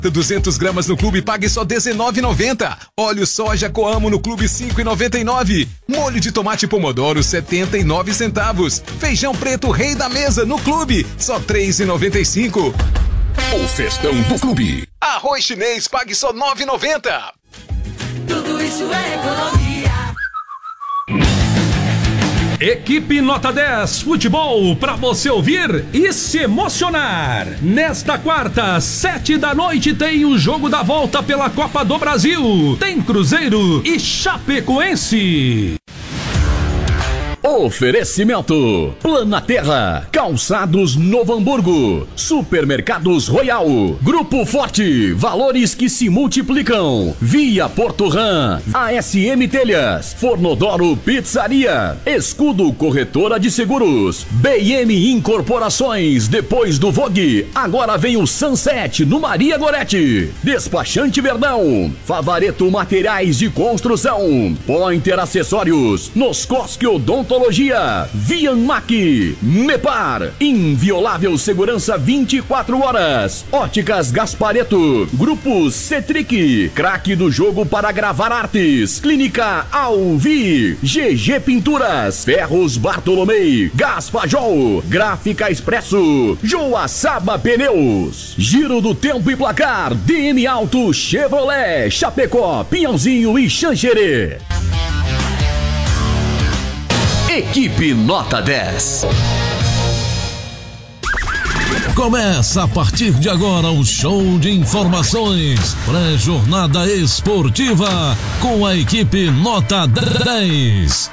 200 gramas no clube, pague só R$19,90. Óleo soja Coamo no clube, R$5,99. Molho de tomate pomodoro, 79 centavos. Feijão preto Rei da Mesa no clube, só R$3,95. O festão do clube. Arroz chinês, pague só R$9,90. Tudo isso é economia. Equipe Nota 10 Futebol, pra você ouvir e se emocionar. Nesta quarta, 7 da noite, tem o jogo da volta pela Copa do Brasil. Tem Cruzeiro e Chapecoense. Oferecimento: Planaterra, Calçados Novo Hamburgo, Supermercados Royal, Grupo Forte, valores que se multiplicam, Via Porto Ram, ASM Telhas, Fornodoro Pizzaria, Escudo Corretora de Seguros, BM Incorporações, depois do Vogue, agora vem o Sunset no Maria Gorete, Despachante Verdão, Favareto Materiais de Construção, Pointer Acessórios, Noscosque Odontologia, Vianmac, Mepar, inviolável segurança 24 horas, Óticas Gaspareto, Grupo Cetric, craque do jogo para gravar artes, Clínica Alvi, GG Pinturas, Ferros Bartolomei, Gaspajol, Gráfica Expresso, Joaçaba Pneus, Giro do Tempo e Placar, DM Auto, Chevrolet, Chapecó, Pinhãozinho e Xanxerê. Equipe Nota 10. Começa a partir de agora o show de informações pré-jornada esportiva com a equipe Nota 10.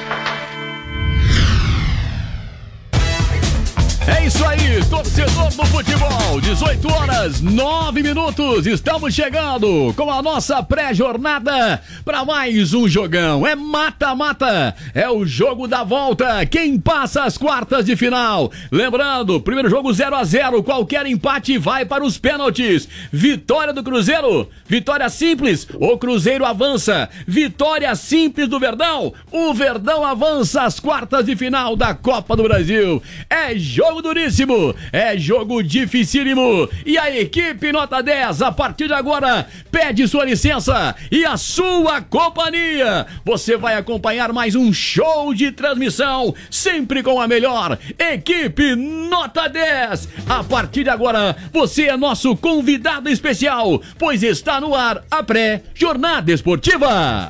É isso aí, torcedor do futebol, 18 horas, 9 minutos, estamos chegando com a nossa pré-jornada para mais um jogão. É mata-mata, é o jogo da volta, quem passa as quartas de final. Lembrando, primeiro jogo 0-0, qualquer empate vai para os pênaltis. Vitória do Cruzeiro, vitória simples, o Cruzeiro avança. Vitória simples do Verdão, o Verdão avança às quartas de final da Copa do Brasil. É jogo duríssimo, é jogo dificílimo, e a equipe Nota 10 a partir de agora pede sua licença e a sua companhia. Você vai acompanhar mais um show de transmissão, sempre com a melhor equipe Nota 10. A partir de agora você é nosso convidado especial, pois está no ar a pré-jornada esportiva.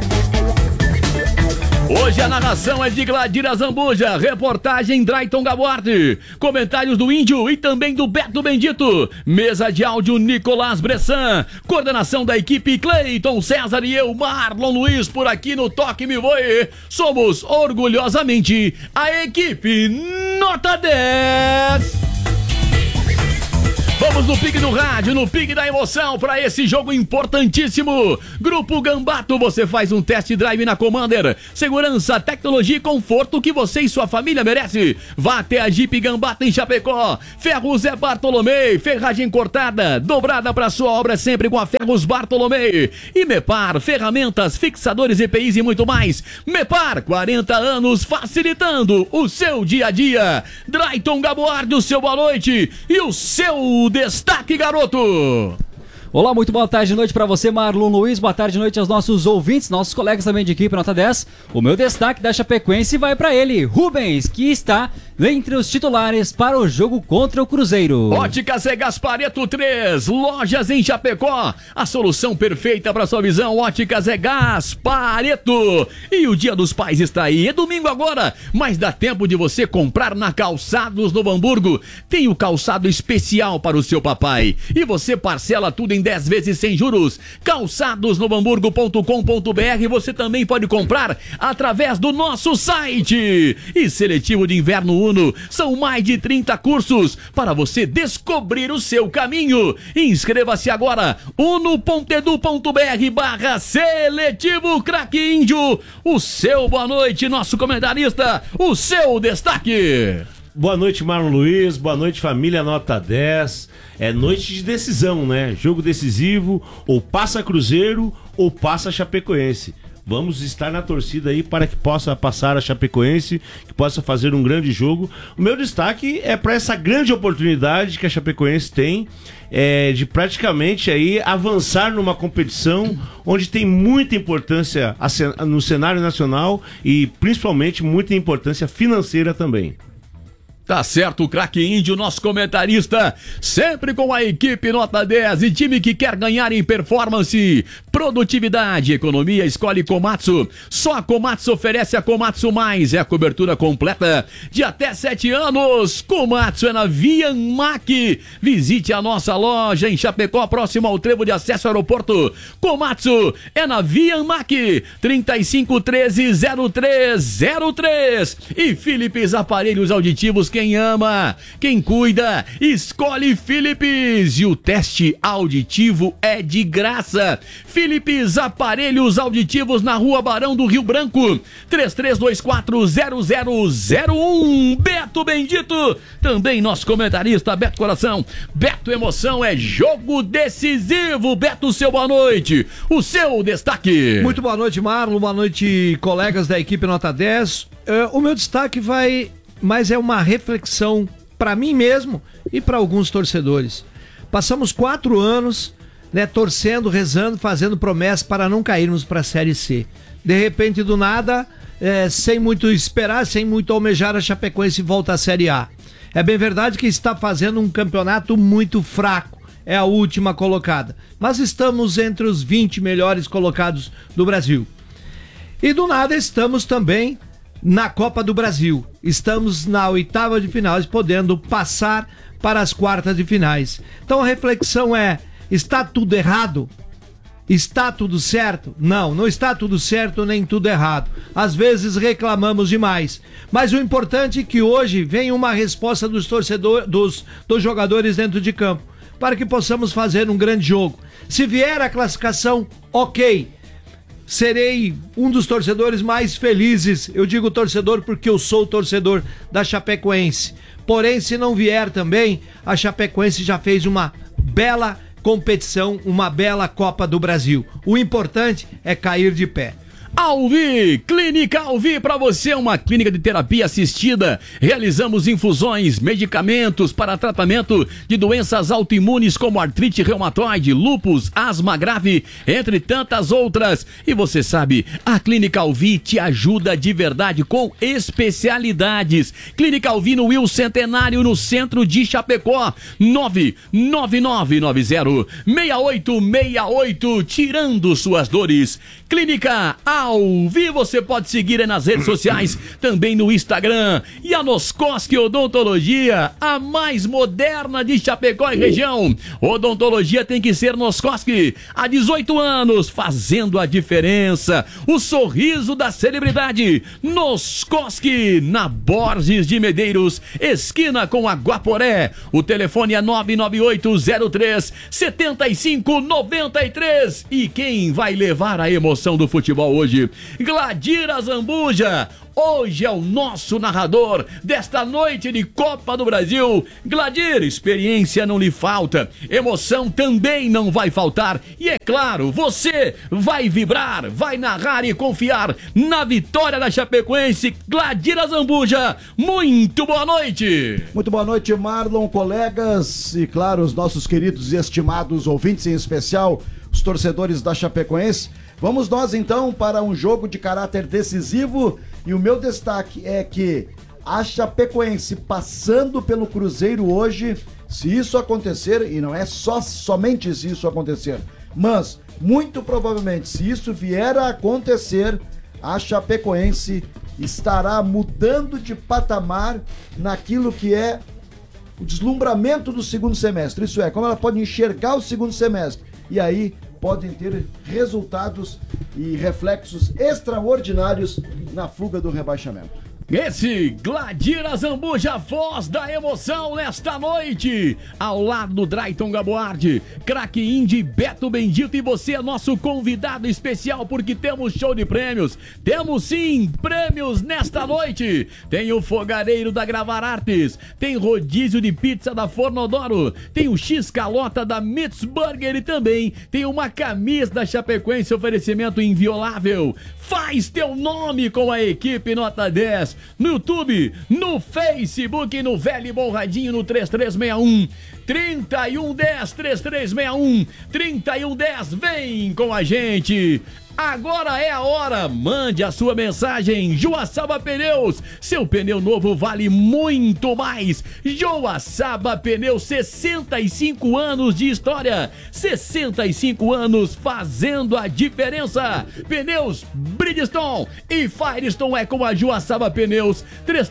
Hoje a narração é de Gladira Zambuja, reportagem Drayton Gabuarte, comentários do Índio e também do Beto Bendito, mesa de áudio Nicolás Bressan, coordenação da equipe Cleiton César e eu, Marlon Luiz, por aqui no Toque Me Voe. Somos orgulhosamente a equipe Nota 10. Vamos no pique do rádio, no pique da emoção para esse jogo importantíssimo. Grupo Gambato, você faz um test drive na Commander. Segurança, tecnologia e conforto que você e sua família merece. Vá até a Jeep Gambato em Chapecó. Ferros Zé Bartolomei, ferragem cortada, dobrada para sua obra sempre com a Ferros Bartolomei. E Mepar, ferramentas, fixadores, EPIs e muito mais. Mepar, 40 anos facilitando o seu dia a dia. Drayton Gabuardi, o seu boa noite e o seu destaque, garoto. Olá, muito boa tarde e noite para você, Marlon Luiz. Boa tarde e noite aos nossos ouvintes, nossos colegas também de equipe Nota 10. O meu destaque da Chapecoense vai para ele, Rubens, que está entre os titulares para o jogo contra o Cruzeiro. Óticas Zé Gaspareto 3, lojas em Chapecó. A solução perfeita para sua visão, Óticas Zé Gaspareto. E o Dia dos Pais está aí, é domingo agora, mas dá tempo de você comprar na Calçados Novo Hamburgo. Tem o calçado especial para o seu papai. E você parcela tudo em 10 vezes sem juros. calçadosnovohamburgo.com.br. Você também pode comprar através do nosso site. E seletivo de inverno Uno, são mais de 30 cursos para você descobrir o seu caminho. Inscreva-se agora, uno.edu.br/seletivo craque índio. O seu boa noite, nosso comentarista, o seu destaque. Boa noite, Marlon Luiz, boa noite, família Nota 10. É noite de decisão, né? Jogo decisivo, ou passa Cruzeiro ou passa Chapecoense. Vamos estar na torcida aí para que possa passar a Chapecoense, que possa fazer um grande jogo. O meu destaque é para essa grande oportunidade que a Chapecoense tem de praticamente aí avançar numa competição onde tem muita importância no cenário nacional e principalmente muita importância financeira também. Tá certo, o craque Índio, nosso comentarista, sempre com a equipe nota 10 e time que quer ganhar em performance, produtividade, economia, escolhe Komatsu. Só a Komatsu oferece a Komatsu Mais, é a cobertura completa de até 7 anos. Komatsu é na Vianmac. Visite a nossa loja em Chapecó, próximo ao trevo de acesso ao aeroporto. Komatsu é na Vianmac, 3513-0303. E Philips Aparelhos Auditivos, quem ama, quem cuida, escolhe Philips. E o teste auditivo é de graça. Philips Aparelhos Auditivos na Rua Barão do Rio Branco, 33240001. Beto Bendito, também nosso comentarista, Beto Coração. Beto Emoção é jogo decisivo. Beto, seu boa noite, o seu destaque. Muito boa noite, Marlon, boa noite, colegas da equipe Nota 10. O meu destaque mas é uma reflexão para mim mesmo e para alguns torcedores. Passamos 4 anos, torcendo, rezando, fazendo promessas para não cairmos para a Série C. De repente, do nada, sem muito esperar, sem muito almejar, a Chapecoense volta à Série A. É bem verdade que está fazendo um campeonato muito fraco, é a última colocada, mas estamos entre os 20 melhores colocados do Brasil. E do nada estamos também na Copa do Brasil. Estamos na 8ª de finais, podendo passar para as 4ª de finais. Então a reflexão está tudo errado? Está tudo certo? Não, não está tudo certo nem tudo errado. Às vezes reclamamos demais. Mas o importante é que hoje vem uma resposta dos torcedores, dos jogadores dentro de campo, para que possamos fazer um grande jogo. Se vier a classificação, ok. Serei um dos torcedores mais felizes. Eu digo torcedor porque eu sou torcedor da Chapecoense. Porém, se não vier também, a Chapecoense já fez uma bela competição, uma bela Copa do Brasil. O importante é cair de pé. Alvi, Clínica Alvi, para você uma clínica de terapia assistida. Realizamos infusões, medicamentos para tratamento de doenças autoimunes como artrite reumatoide, lúpus, asma grave, entre tantas outras. E você sabe, a Clínica Alvi te ajuda de verdade com especialidades. Clínica Alvi no Will Centenário, no centro de Chapecó, 999906868, tirando suas dores. Clínica Alvi, você pode seguir nas redes sociais, também no Instagram. E a Noscoski Odontologia, a mais moderna de Chapecó e região. Odontologia tem que ser Noscoski. Há 18 anos, fazendo a diferença. O sorriso da celebridade. Noscoski, na Borges de Medeiros, esquina com a Guaporé. O telefone é 99803-7593. E quem vai levar a emoção do futebol hoje? Gladira Zambuja. Hoje é o nosso narrador desta noite de Copa do Brasil. Gladir, experiência não lhe falta, emoção também não vai faltar. E é claro, você vai vibrar, vai narrar e confiar na vitória da Chapecoense. Gladira Zambuja, muito boa noite. Muito boa noite, Marlon, colegas e, claro, os nossos queridos e estimados ouvintes, em especial os torcedores da Chapecoense. Vamos nós então para um jogo de caráter decisivo e o meu destaque é que a Chapecoense passando pelo Cruzeiro hoje, se isso acontecer, e não é somente se isso acontecer, mas muito provavelmente se isso vier a acontecer, a Chapecoense estará mudando de patamar naquilo que é o deslumbramento do segundo semestre, isso é, como ela pode enxergar o segundo semestre, e aí podem ter resultados e reflexos extraordinários na fuga do rebaixamento. Esse Gladira Zambuja, voz da emoção nesta noite, ao lado do Drayton Gaboardi, craque Indy, Beto Bendito, e você é nosso convidado especial porque temos show de prêmios. Temos sim prêmios nesta noite. Tem o Fogareiro da Gravar Artes, tem rodízio de pizza da Fornodoro, tem o X-Calota da Mitz Burger e também tem uma camisa da Chapecoense, oferecimento inviolável. Faz teu nome com a equipe Nota 10 no YouTube, no Facebook, no Velho Borradinho, no 3361 3110, 3361 3110. Vem com a gente. Agora é a hora, mande a sua mensagem. Joaçaba Pneus, seu pneu novo vale muito mais. Joaçaba Pneus, 65 anos de história, 65 anos fazendo a diferença. Pneus Bridgestone e Firestone é com a Joaçaba Pneus,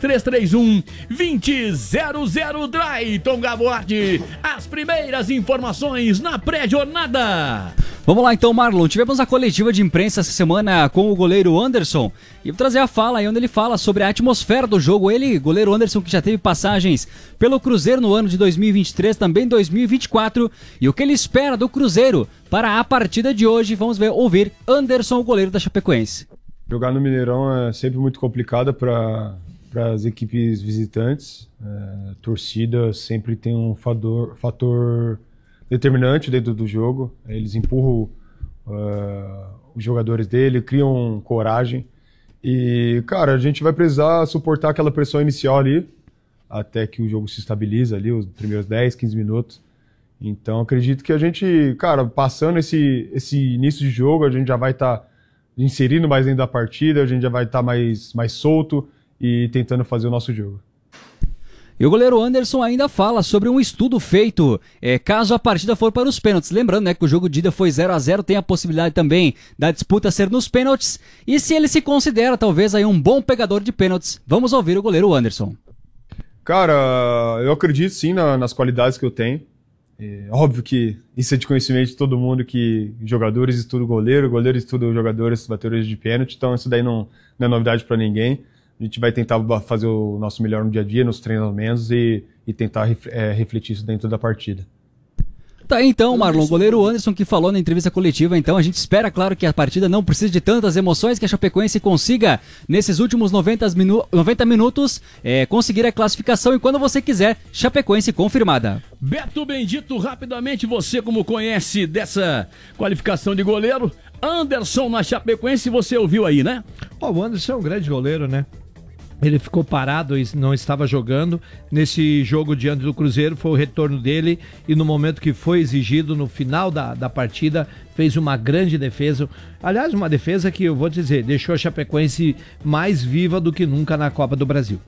3331-2000. Drayton Gaboardi, as primeiras informações na pré-jornada. Vamos lá então, Marlon. Tivemos a coletiva de imprensa essa semana com o goleiro Anderson e vou trazer a fala aí onde ele fala sobre a atmosfera do jogo. Ele, goleiro Anderson, que já teve passagens pelo Cruzeiro no ano de 2023, também 2024, e o que ele espera do Cruzeiro para a partida de hoje. Vamos ouvir Anderson, o goleiro da Chapecoense. Jogar no Mineirão é sempre muito complicado para as equipes visitantes. A torcida sempre tem um fator determinante dentro do jogo. Eles empurram os jogadores dele, criam coragem e, cara, a gente vai precisar suportar aquela pressão inicial ali até que o jogo se estabiliza ali, os primeiros 10, 15 minutos. Então acredito que a gente, cara, passando esse início de jogo, a gente já vai estar inserindo mais dentro da partida, a gente já vai estar mais solto e tentando fazer o nosso jogo. E o goleiro Anderson ainda fala sobre um estudo feito caso a partida for para os pênaltis. Lembrando, né, que o jogo de ida foi 0-0, tem a possibilidade também da disputa ser nos pênaltis. E se ele se considera talvez aí um bom pegador de pênaltis, vamos ouvir o goleiro Anderson. Cara, eu acredito sim nas qualidades que eu tenho. Óbvio que isso é de conhecimento de todo mundo, que jogadores estudam goleiro estudam jogadores batedores de pênalti, então isso daí não é novidade para ninguém. A gente vai tentar fazer o nosso melhor no dia a dia, nos treinamentos e tentar refletir isso dentro da partida. Tá, então, Marlon, o goleiro Anderson que falou na entrevista coletiva, então a gente espera, claro, que a partida não precise de tantas emoções, que a Chapecoense consiga, nesses últimos 90 minutos, conseguir a classificação, e quando você quiser, Chapecoense confirmada. Beto Bendito, rapidamente, você como conhece dessa qualificação de goleiro, Anderson na Chapecoense, você ouviu aí, né? O Anderson é um grande goleiro, né? Ele ficou parado e não estava jogando. Nesse jogo diante do Cruzeiro foi o retorno dele e no momento que foi exigido, no final da partida, fez uma grande defesa. Aliás, uma defesa que, eu vou dizer, deixou a Chapecoense mais viva do que nunca na Copa do Brasil.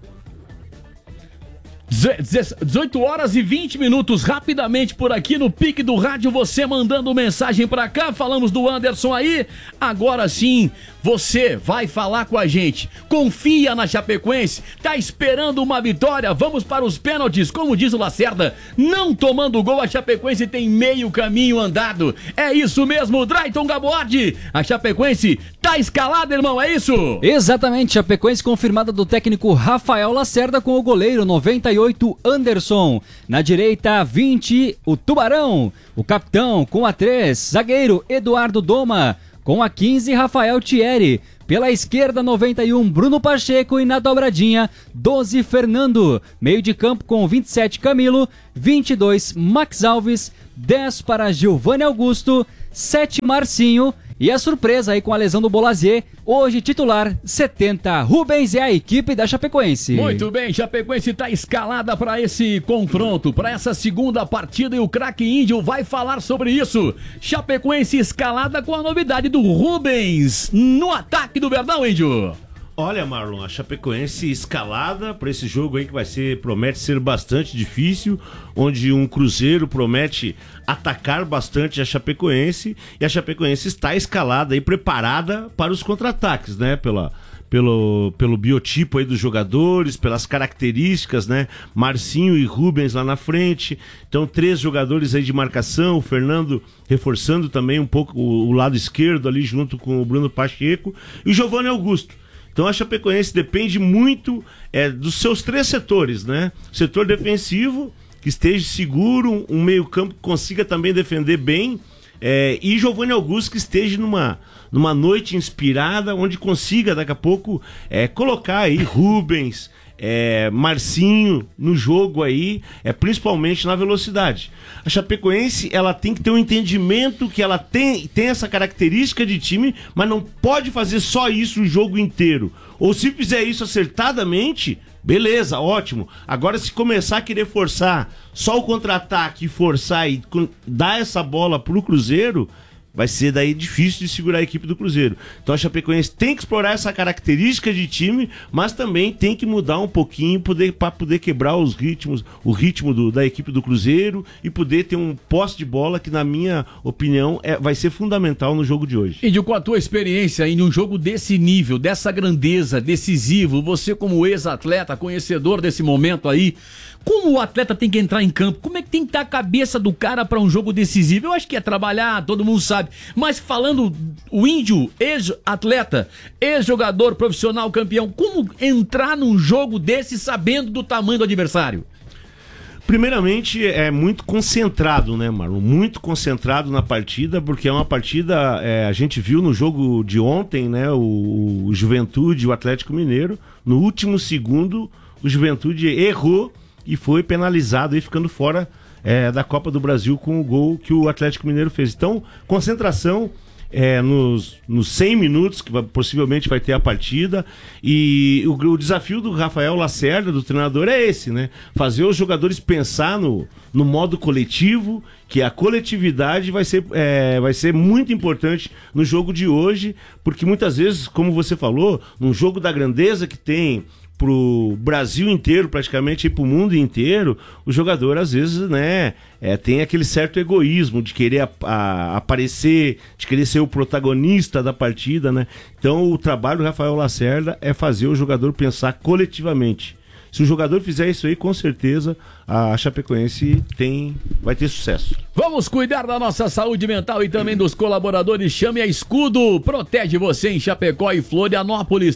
18 horas e 20 minutos, rapidamente por aqui no Pique do Rádio, você mandando mensagem pra cá, falamos do Anderson aí, agora sim, você vai falar com a gente, confia na Chapecoense, tá esperando uma vitória, vamos para os pênaltis, como diz o Lacerda, não tomando gol, a Chapecoense tem meio caminho andado, é isso mesmo, Drayton Gaboardi, a Chapecoense tá escalada, irmão, é isso? Exatamente, Chapecoense confirmada do técnico Rafael Lacerda com o goleiro 98 Anderson, na direita 20 o Tubarão, o capitão com a 3, zagueiro Eduardo Doma, com a 15 Rafael Thierry, pela esquerda 91 Bruno Pacheco e na dobradinha 12 Fernando, meio de campo com 27 Camilo, 22 Max Alves, 10 para Giovanni Augusto, 7 Marcinho. E a surpresa aí com a lesão do Bolazier, hoje titular, 70, Rubens é a equipe da Chapecoense. Muito bem, Chapecoense está escalada para esse confronto, para essa segunda partida, e o craque Índio vai falar sobre isso. Chapecoense escalada com a novidade do Rubens no ataque do Verdão, Índio. Olha, Marlon, a Chapecoense escalada para esse jogo aí que promete ser bastante difícil, onde um Cruzeiro promete atacar bastante a Chapecoense, e a Chapecoense está escalada e preparada para os contra-ataques, né? Pelo biotipo aí dos jogadores, pelas características, né? Marcinho e Rubens lá na frente. Então, 3 jogadores aí de marcação, o Fernando reforçando também um pouco o lado esquerdo ali junto com o Bruno Pacheco e o Giovanni Augusto. Então a Chapecoense depende muito dos seus 3 setores, né? O setor defensivo, que esteja seguro, um meio-campo que consiga também defender bem, e Giovanni Augusto que esteja numa noite inspirada, onde consiga daqui a pouco colocar aí Rubens, Marcinho no jogo aí, principalmente na velocidade. A Chapecoense, ela tem que ter um entendimento que ela tem essa característica de time, mas não pode fazer só isso o jogo inteiro. Ou se fizer isso acertadamente, beleza, ótimo. Agora, se começar a querer forçar só o contra-ataque, forçar e dar essa bola pro Cruzeiro, vai ser daí difícil de segurar a equipe do Cruzeiro. Então a Chapecoense tem que explorar essa característica de time, mas também tem que mudar um pouquinho para poder quebrar o ritmo da equipe do Cruzeiro e poder ter um posse de bola que, na minha opinião, vai ser fundamental no jogo de hoje. Índio, com a tua experiência em um jogo desse nível, dessa grandeza, decisivo, você como ex-atleta, conhecedor desse momento aí, como o atleta tem que entrar em campo? Como é que tem que estar a cabeça do cara para um jogo decisivo? Eu acho que é trabalhar, todo mundo sabe. Mas falando o Índio, ex-atleta, ex-jogador profissional campeão, como entrar num jogo desse sabendo do tamanho do adversário? Primeiramente, é muito concentrado, né, Marlon? Muito concentrado na partida, porque é uma partida, a gente viu no jogo de ontem, né, o Juventude, o Atlético Mineiro, no último segundo, o Juventude errou e foi penalizado aí, ficando fora da Copa do Brasil com o gol que o Atlético Mineiro fez. Então, concentração nos 100 minutos que possivelmente vai ter a partida, e o desafio do Rafael Lacerda, do treinador, é esse, né? Fazer os jogadores pensar no modo coletivo, que a coletividade vai ser muito importante no jogo de hoje, porque muitas vezes, como você falou, num jogo da grandeza que tem pro Brasil inteiro, praticamente, e pro mundo inteiro, o jogador, às vezes, né, tem aquele certo egoísmo de querer aparecer, de querer ser o protagonista da partida, né? Então, o trabalho do Rafael Lacerda é fazer o jogador pensar coletivamente. Se o jogador fizer isso aí, com certeza a Chapecoense vai ter sucesso. Vamos cuidar da nossa saúde mental e também dos colaboradores. Chame a Escudo, protege você em Chapecó e Florianópolis,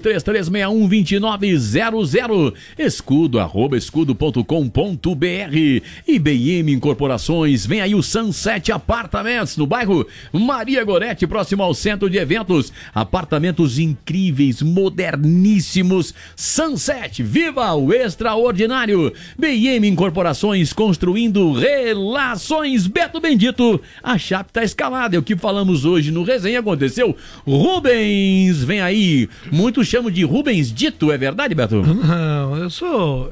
3361-2900. Escudo, @escudo.com.br. IBM Incorporações, vem aí o Sunset Apartamentos, no bairro Maria Gorete, próximo ao centro de eventos. Apartamentos incríveis, moderníssimos. Sunset, viva o extraordinário. BM Incorporações, construindo relações. Beto Bendito, a Chape tá escalada. É o que falamos hoje no Resenha, aconteceu. Rubens, vem aí. Muitos chamam de Rubens Dito, é verdade, Beto? Não, eu sou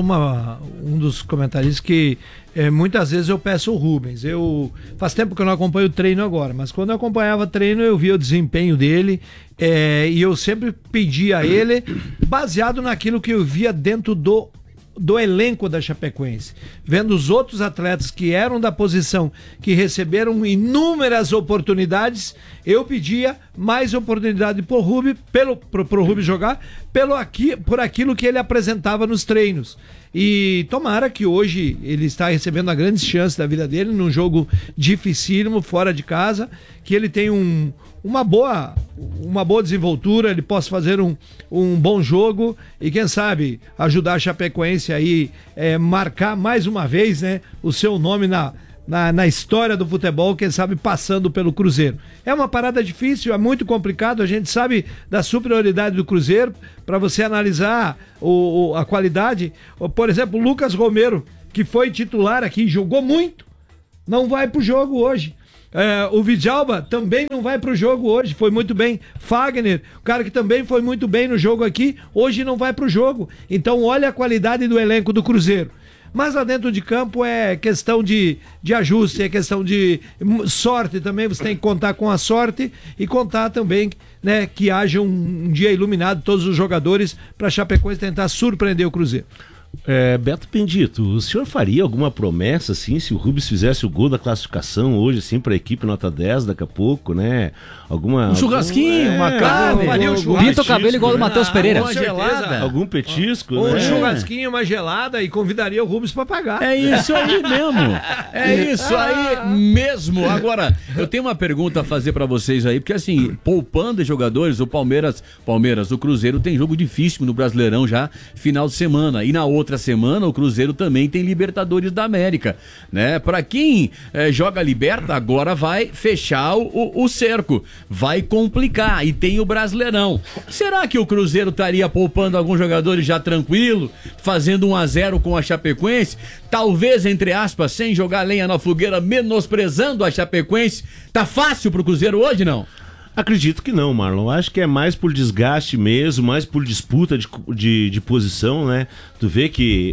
um dos comentaristas que muitas vezes eu peço o Rubens. Faz tempo que eu não acompanho o treino agora, mas quando eu acompanhava treino eu via o desempenho dele, e eu sempre pedia a ele, baseado naquilo que eu via dentro do elenco da Chapecoense, vendo os outros atletas que eram da posição, que receberam inúmeras oportunidades, eu pedia mais oportunidade pro Rubens jogar, por aquilo que ele apresentava nos treinos. E tomara que hoje ele está recebendo a grande chance da vida dele num jogo dificílimo, fora de casa, que ele tenha uma boa desenvoltura, ele possa fazer um bom jogo e, quem sabe, ajudar a Chapecoense aí marcar mais uma vez, né, o seu nome na história do futebol, quem sabe passando pelo Cruzeiro. É uma parada difícil, é muito complicado, a gente sabe da superioridade do Cruzeiro, para você analisar a qualidade. Por exemplo, o Lucas Romero, que foi titular aqui, jogou muito, não vai pro jogo hoje. O Vidalba também não vai pro jogo hoje, foi muito bem. Fagner, o cara que também foi muito bem no jogo aqui, hoje não vai pro jogo. Então olha a qualidade do elenco do Cruzeiro. Mas lá dentro de campo é questão de ajuste, é questão de sorte também. Você tem que contar com a sorte e contar também, né, que haja um dia iluminado todos os jogadores para a Chapecoense tentar surpreender o Cruzeiro. Beto Bendito, o senhor faria alguma promessa, assim, se o Rubens fizesse o gol da classificação hoje, assim, pra equipe nota 10 daqui a pouco, né? Um churrasquinho, uma carne. Pinta o cabelo igual do Matheus Pereira. Uma gelada. Algum petisco, né? Um churrasquinho, uma gelada e convidaria o Rubens pra pagar. É isso aí mesmo. É isso aí mesmo. Agora, eu tenho uma pergunta a fazer pra vocês aí, porque assim, poupando jogadores, o Palmeiras, o Cruzeiro tem jogo difícil no Brasileirão já, final de semana. E na outra semana, o Cruzeiro também tem Libertadores da América, né? Pra quem joga Liberta, agora vai fechar o cerco. Vai complicar. E tem o Brasileirão. Será que o Cruzeiro estaria poupando alguns jogadores já tranquilo, fazendo 1-0 com a Chapecoense? Talvez, entre aspas, sem jogar lenha na fogueira, menosprezando a Chapecoense. Tá fácil pro Cruzeiro hoje, não? Acredito que não, Marlon. Acho que é mais por desgaste mesmo, mais por disputa de posição, né? Tu vê que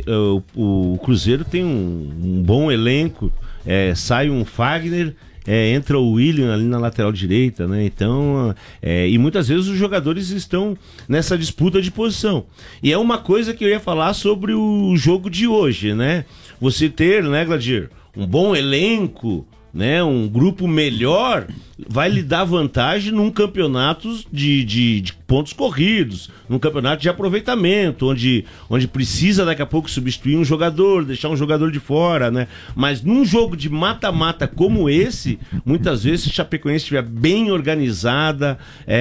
o Cruzeiro tem um bom elenco, sai um Fagner, entra o William ali na lateral direita, né? Então, e muitas vezes os jogadores estão nessa disputa de posição. E é uma coisa que eu ia falar sobre o jogo de hoje, né? Você ter, né, Gladir, um bom elenco, né, um grupo melhor, vai lhe dar vantagem num campeonato de pontos corridos, num campeonato de aproveitamento, onde precisa daqui a pouco substituir um jogador, deixar um jogador de fora, né? Mas num jogo de mata-mata como esse, muitas vezes se a Chapecoense estiver bem organizada,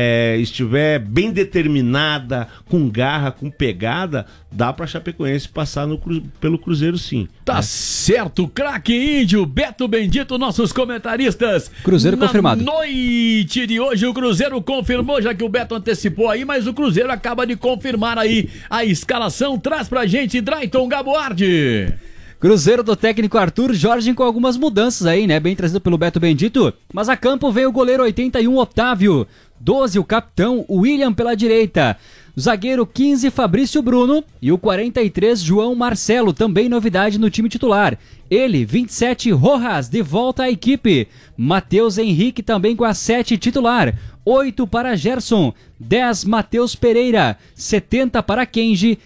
estiver bem determinada, com garra, com pegada, dá pra Chapecoense passar pelo Cruzeiro, sim. Tá certo, craque índio, Beto Bendito, nossos comentaristas. Cruzeiro confirmado. Noite de hoje o Cruzeiro confirmou, já que o Beto antecipou aí, mas o Cruzeiro acaba de confirmar aí a escalação. Traz pra gente Drayton Gaboardi. Cruzeiro do técnico Arthur Jorge com algumas mudanças aí, né? Bem trazido pelo Beto Bendito. Mas a campo vem o goleiro 81 Otávio, 12 o capitão William pela direita. Zagueiro 15, Fabrício Bruno, e o 43, João Marcelo, também novidade no time titular. Ele, 27, Rojas, de volta à equipe. Matheus Henrique também com a 7 titular. 8 para Gerson, 10 Matheus Pereira, 70 para Kenji,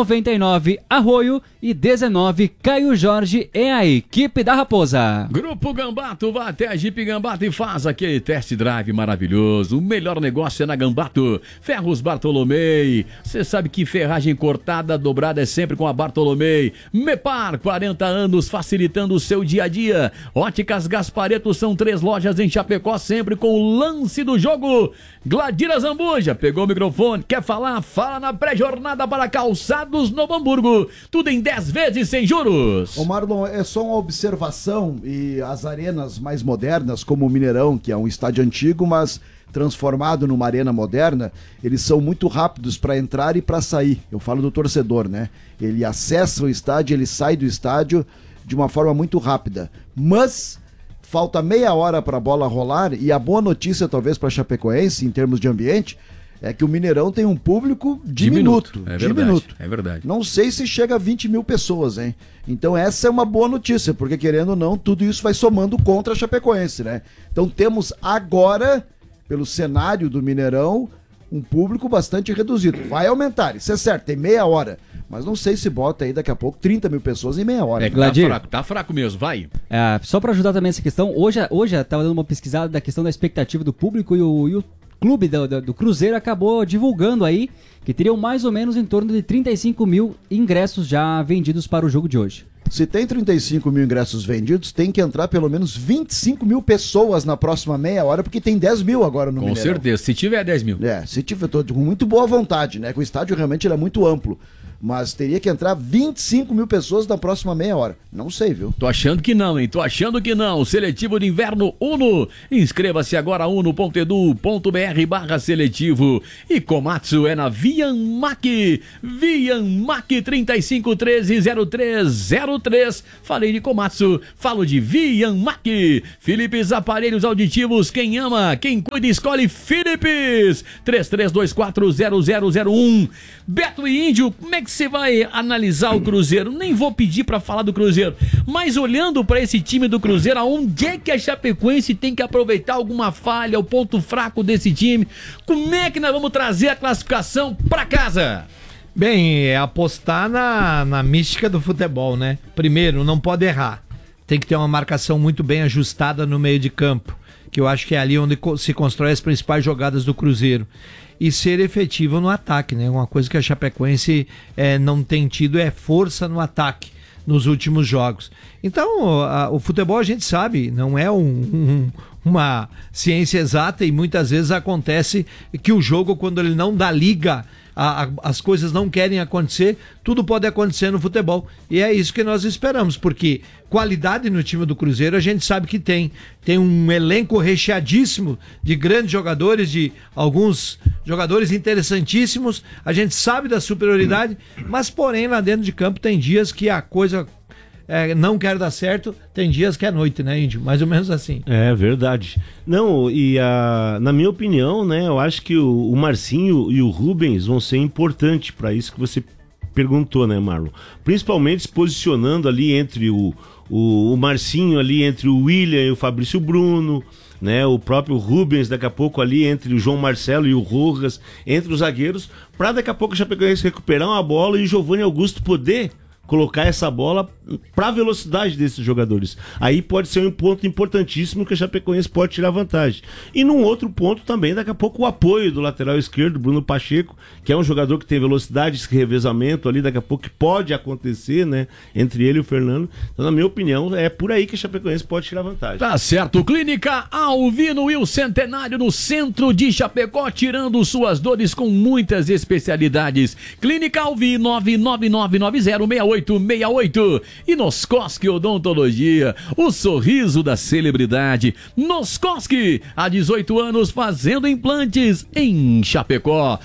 99 Arroio e 19 Caio Jorge é a equipe da Raposa. Grupo Gambato, vai até a Jeep Gambato e faz aquele test drive maravilhoso. O melhor negócio é na Gambato. Ferros Bartolomei, você sabe que ferragem cortada, dobrada é sempre com a Bartolomei. Mepar, 40 anos facilitando o seu dia a dia. Óticas Gaspareto, são 3 lojas em Chapecó, sempre com o lance do jogo. Gladira Zambuja, pegou o microfone, quer falar? Fala na pré-jornada para Calçados Novo Hamburgo. Tudo em 10 vezes sem juros. Ô Marlon, é só uma observação, e as arenas mais modernas, como o Mineirão, que é um estádio antigo, mas transformado numa arena moderna, eles são muito rápidos para entrar e para sair. Eu falo do torcedor, né? Ele acessa o estádio, ele sai do estádio de uma forma muito rápida. Mas falta meia hora para a bola rolar, e a boa notícia talvez para Chapecoense em termos de ambiente é que o Mineirão tem um público diminuto. É verdade. Não sei se chega a 20 mil pessoas, hein? Então essa é uma boa notícia, porque querendo ou não, tudo isso vai somando contra a Chapecoense, né? Então temos agora, pelo cenário do Mineirão, um público bastante reduzido. Vai aumentar, isso é certo, tem meia hora. Mas não sei se bota aí daqui a pouco 30 mil pessoas em meia hora. Tá fraco mesmo, vai. Só para ajudar também essa questão, hoje eu estava dando uma pesquisada da questão da expectativa do público, e o clube do Cruzeiro acabou divulgando aí que teriam mais ou menos em torno de 35 mil ingressos já vendidos para o jogo de hoje. Se tem 35 mil ingressos vendidos, tem que entrar pelo menos 25 mil pessoas na próxima meia hora, porque tem 10 mil agora no Mineirão. Com certeza, se tiver 10 mil. Se tiver, tô com muito boa vontade, né? Que o estádio realmente ele é muito amplo. Mas teria que entrar 25 mil pessoas na próxima meia hora. Não sei, viu? Tô achando que não, hein? Tô achando que não. Seletivo de Inverno Uno. Inscreva-se agora uno.edu.br/seletivo. E Komatsu é na Vianmac. Vianmac 35130303. Falei de Komatsu, falo de Vianmac. Philips Aparelhos Auditivos. Quem ama, quem cuida, escolhe Philips. 33240001. Beto e Índio, como é que você vai analisar o Cruzeiro? Nem vou pedir pra falar do Cruzeiro, mas olhando pra esse time do Cruzeiro, aonde é que a Chapecoense tem que aproveitar alguma falha, o ponto fraco desse time? Como é que nós vamos trazer a classificação pra casa? Bem, é apostar na mística do futebol, né? Primeiro, não pode errar. Tem que ter uma marcação muito bem ajustada no meio de campo, que eu acho que é ali onde se constrói as principais jogadas do Cruzeiro. E ser efetivo no ataque, né? Uma coisa que a Chapecoense não tem tido é força no ataque nos últimos jogos. Então, o futebol a gente sabe, não é uma ciência exata e muitas vezes acontece que o jogo, quando ele não dá liga, as coisas não querem acontecer, tudo pode acontecer no futebol. E é isso que nós esperamos, porque qualidade no time do Cruzeiro a gente sabe que tem. Tem um elenco recheadíssimo de grandes jogadores, de alguns jogadores interessantíssimos. A gente sabe da superioridade, mas porém lá dentro de campo tem dias que a coisa não quer dar certo, tem dias que é noite, né, Índio? Mais ou menos assim. É verdade. Não, na minha opinião, né, eu acho que o Marcinho e o Rubens vão ser importantes para isso que você perguntou, né, Marlon? Principalmente se posicionando ali entre o Marcinho, ali entre o William e o Fabrício Bruno, né, o próprio Rubens daqui a pouco ali entre o João Marcelo e o Rojas, entre os zagueiros, para daqui a pouco o Chapecoense recuperar uma bola e o Giovanni Augusto poder colocar essa bola para a velocidade desses jogadores. Aí pode ser um ponto importantíssimo que a Chapecoense pode tirar vantagem. E num outro ponto também, daqui a pouco o apoio do lateral esquerdo, Bruno Pacheco, que é um jogador que tem velocidade, esse revezamento ali, daqui a pouco que pode acontecer, né, entre ele e o Fernando. Então, na minha opinião, é por aí que a Chapecoense pode tirar vantagem. Tá certo. Clínica Alvino e o Centenário no centro de Chapecó, tirando suas dores com muitas especialidades. Clínica Alvino 999906868. E Noscoski Odontologia, o sorriso da celebridade. Noscoski, há 18 anos fazendo implantes em Chapecó.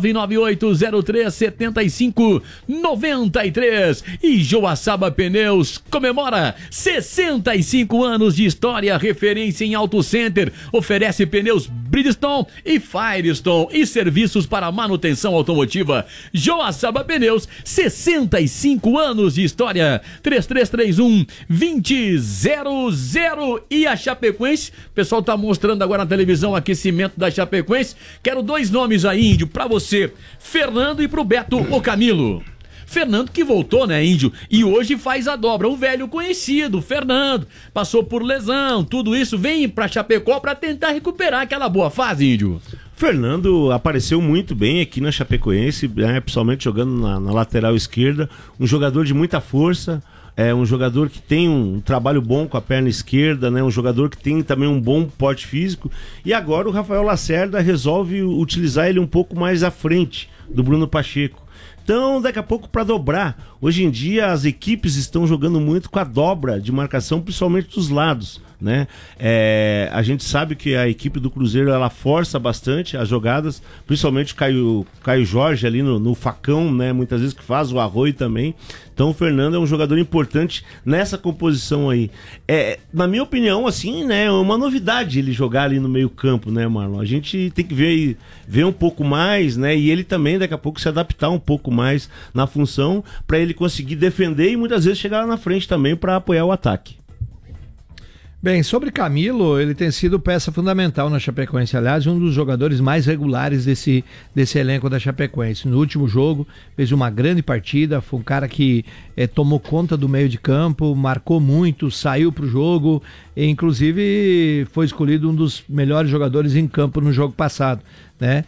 998037593. E Joaçaba Pneus comemora 65 anos de história, referência em Auto Center. Oferece pneus Bridgestone e Firestone e serviços para manutenção automotiva. Joaçaba Pneus, 65 anos de história. 3331-2000. E a Chapecoense, o pessoal tá mostrando agora na televisão o aquecimento da Chapecoense. Quero 2 nomes aí, Índio, pra você: Fernando e pro Beto o Camilo. Fernando que voltou, né, Índio? E hoje faz a dobra. O velho conhecido, Fernando. Passou por lesão, tudo isso. Vem pra Chapecó pra tentar recuperar aquela boa fase, Índio. Fernando apareceu muito bem aqui na Chapecoense, né, principalmente jogando na lateral esquerda. Um jogador de muita força. É um jogador que tem um trabalho bom com a perna esquerda, né? Um jogador que tem também um bom porte físico. E agora o Rafael Lacerda resolve utilizar ele um pouco mais à frente do Bruno Pacheco. Então, daqui a pouco, para dobrar. Hoje em dia, as equipes estão jogando muito com a dobra de marcação, principalmente dos lados, né? A gente sabe que a equipe do Cruzeiro, ela força bastante as jogadas, principalmente o Caio Jorge ali no facão, né? Muitas vezes que faz o arroio também. Então o Fernando é um jogador importante nessa composição aí. Na minha opinião, assim, né, é uma novidade ele jogar ali no meio campo, né, Marlon? A gente tem que ver um pouco mais, né? E ele também daqui a pouco se adaptar um pouco mais na função para ele conseguir defender e muitas vezes chegar lá na frente também para apoiar o ataque. Bem, sobre Camilo, ele tem sido peça fundamental na Chapecoense, aliás, um dos jogadores mais regulares desse elenco da Chapecoense. No último jogo, fez uma grande partida, foi um cara que tomou conta do meio de campo, marcou muito, saiu pro jogo, e inclusive foi escolhido um dos melhores jogadores em campo no jogo passado, né?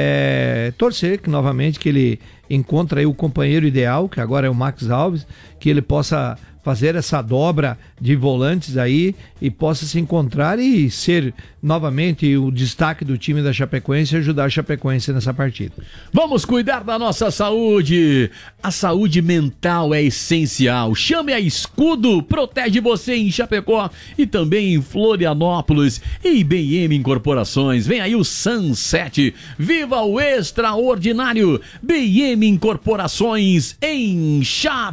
Torcer que novamente que ele encontre aí o companheiro ideal, que agora é o Max Alves, que ele possa fazer essa dobra de volantes aí e possa se encontrar e ser novamente o destaque do time da Chapecoense e ajudar a Chapecoense nessa partida. Vamos cuidar da nossa saúde. A saúde mental é essencial. Chame a Escudo, protege você em Chapecó e também em Florianópolis. E BM Incorporações, vem aí o Sunset. Viva o extraordinário. BM Incorporações em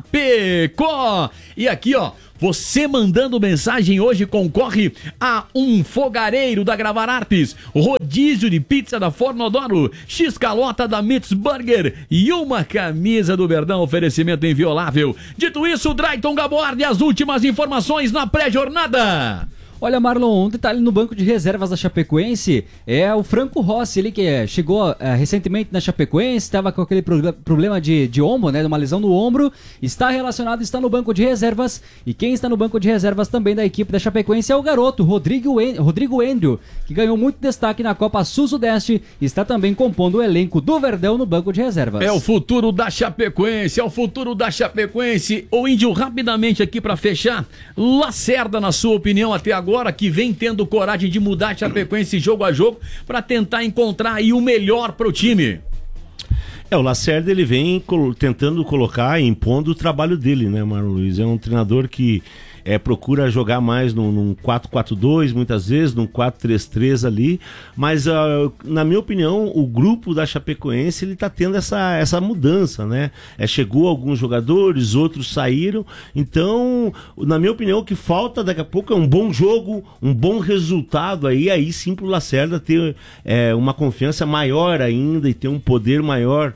Chapecó. E aqui, ó, você mandando mensagem hoje concorre a um fogareiro da Gravar Artes, rodízio de pizza da Fornodoro, X-calota da Mitz Burger e uma camisa do Verdão, oferecimento inviolável. Dito isso, Drayton Gabordi, as últimas informações na pré-jornada. Olha, Marlon, um detalhe no banco de reservas da Chapecoense é o Franco Rossi, ele que chegou recentemente na Chapecoense, estava com aquele problema de ombro, né, de uma lesão no ombro, está relacionado, está no banco de reservas, e quem está no banco de reservas também da equipe da Chapecoense é o garoto Rodrigo Andrew, que ganhou muito destaque na Copa Sul-Sudeste, e está também compondo o elenco do Verdão no banco de reservas. É o futuro da Chapecoense, O Índio, rapidamente aqui para fechar, Lacerda, na sua opinião, até agora, que vem tendo coragem de mudar a Chapecoense jogo a jogo para tentar encontrar aí o melhor pro time. O Lacerda, ele vem tentando colocar, impondo o trabalho dele, né, Marlon Luiz? É um treinador que procura jogar mais num 4-4-2, muitas vezes, num 4-3-3 ali, mas na minha opinião, o grupo da Chapecoense, ele tá tendo essa mudança, né? Chegou alguns jogadores, outros saíram, então, na minha opinião, o que falta daqui a pouco é um bom jogo, um bom resultado aí sim pro Lacerda ter uma confiança maior ainda e ter um poder maior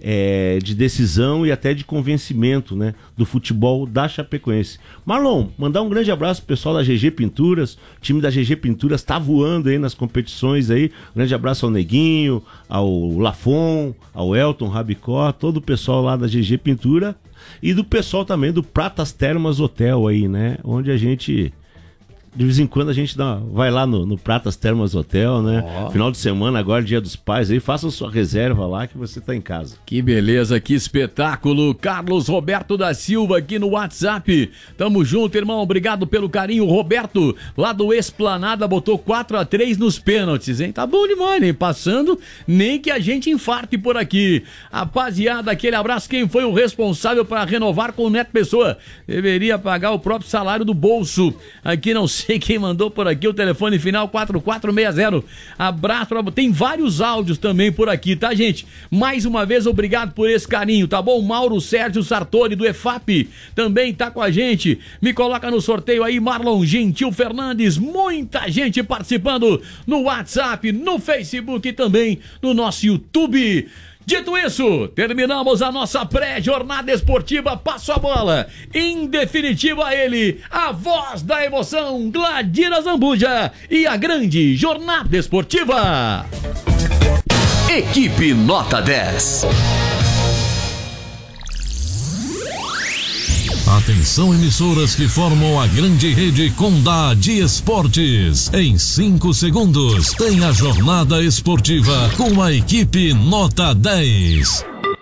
de decisão e até de convencimento, né, do futebol da Chapecoense. Marlon, mandar um grande abraço pro pessoal da GG Pinturas, o time da GG Pinturas tá voando aí nas competições aí, um grande abraço ao Neguinho, ao Lafon, ao Elton Rabicó, todo o pessoal lá da GG Pintura e do pessoal também do Pratas Termas Hotel aí, né, onde a gente... De vez em quando a gente vai lá no Pratas Termas Hotel, né? Final de semana, agora Dia dos Pais, aí façam sua reserva lá que você tá em casa. Que beleza, que espetáculo. Carlos Roberto da Silva aqui no WhatsApp. Tamo junto, irmão. Obrigado pelo carinho. Roberto, lá do Esplanada, botou 4-3 nos pênaltis, hein? Tá bom demais, hein? Passando, nem que a gente infarte por aqui. Rapaziada, aquele abraço. Quem foi o responsável para renovar com o Neto Pessoa? Deveria pagar o próprio salário do bolso. Aqui não sei quem mandou por aqui, o telefone final 4460. Abraço pra... Tem vários áudios também por aqui, tá, gente? Mais uma vez, obrigado por esse carinho, tá bom? Mauro Sérgio Sartori, do EFAP, também tá com a gente. Me coloca no sorteio aí, Marlon Gentil Fernandes. Muita gente participando no WhatsApp, no Facebook e também no nosso YouTube. Dito isso, terminamos a nossa pré-jornada esportiva. Passo a bola, em definitiva, ele, a voz da emoção, Gladira Zambuja, e a grande jornada esportiva. Equipe Nota 10. Atenção, emissoras que formam a grande rede Condá de Esportes. Em 5 segundos, tem a jornada esportiva com a equipe Nota 10.